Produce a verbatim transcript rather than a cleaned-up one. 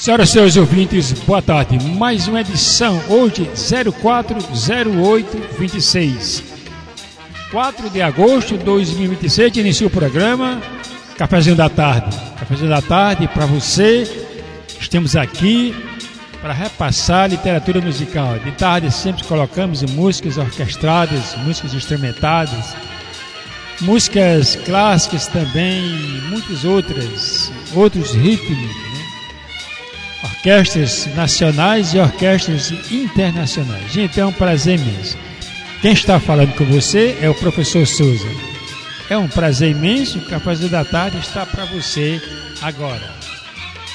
Senhoras e senhores ouvintes, boa tarde. Mais uma edição, hoje, zero quatro zero oito vinte e seis. quatro de agosto de dois mil e vinte e seis, inicia o programa Cafézinho da Tarde. Cafézinho da Tarde para você. Estamos aqui para repassar a literatura musical. De tarde sempre colocamos músicas orquestradas, músicas instrumentadas, músicas clássicas também, muitas outras, outros ritmos, né? Orquestras nacionais e orquestras internacionais. Gente, é um prazer imenso. Quem está falando com você é o professor Souza. É um prazer imenso. O Cafézinho da Tarde está para você agora.